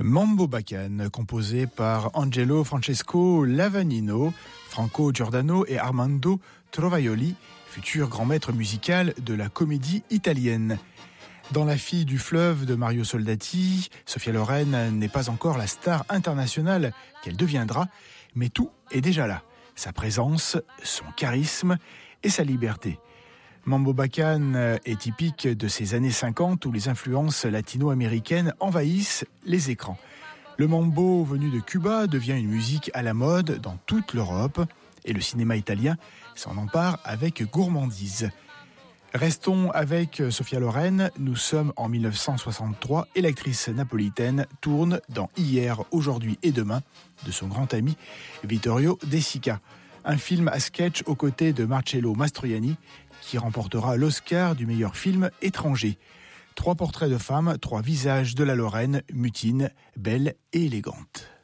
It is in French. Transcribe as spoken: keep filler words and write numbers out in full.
Mambo Bacane, composé par Angelo Francesco Lavagnino, Franco Giordano et Armando Trovaioli, futur grand maître musical de la comédie italienne. Dans La fille du fleuve de Mario Soldati, Sophia Loren n'est pas encore la star internationale qu'elle deviendra, mais tout est déjà là. Sa présence, son charisme et sa liberté. Mambo Bacane est typique de ces années cinquante où les influences latino-américaines envahissent les écrans. Le mambo venu de Cuba devient une musique à la mode dans toute l'Europe et le cinéma italien s'en empare avec gourmandise. Restons avec Sophia Loren, nous sommes en dix-neuf cent soixante-trois et l'actrice napolitaine tourne dans Hier, aujourd'hui et demain de son grand ami Vittorio De Sica. Un film à sketch aux côtés de Marcello Mastroianni qui remportera l'Oscar du meilleur film étranger. Trois portraits de femmes, trois visages de la Lorraine, mutine, belle et élégante.